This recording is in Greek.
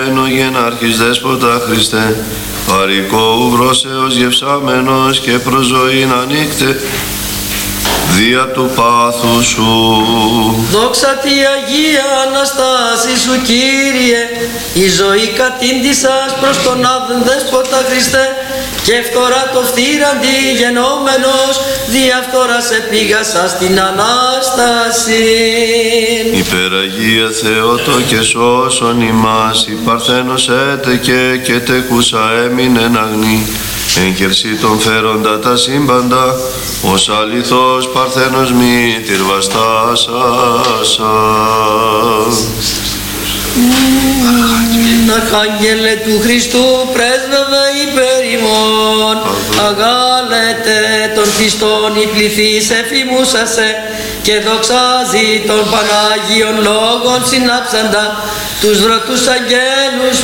Γενάρχης Δέσποτα Χριστέ, παρικό ουβρόσεως γευσάμενος και προς ζωήν ανοίκτε, δια του πάθου σου. Δόξα τη Αγία Αναστάση σου, Κύριε, η ζωή κατήντησας προς τον άδεν Δέσποτα Χριστέ, και φθορά το φθήραντι γενόμενος, δια φθοράς επήγασα στην Ανάσταση. Υπεραγία Θεότο και σώσον ημάς, η Παρθένος έτεκε και τεκούσα έμεινεν αγνή, εν κερσί των φέροντα τα σύμπαντα, ως αληθώς Παρθένος μήτηρ βαστάσασα. Αρχάγγελε του Χριστού, πρέσβευε υπέρ ημών, αγάλετε των πιστών η πληθύς εφημούσασε, και δοξάζει των Πανάγιων λόγων συνάψαντα τους βρωτούς αγγέλους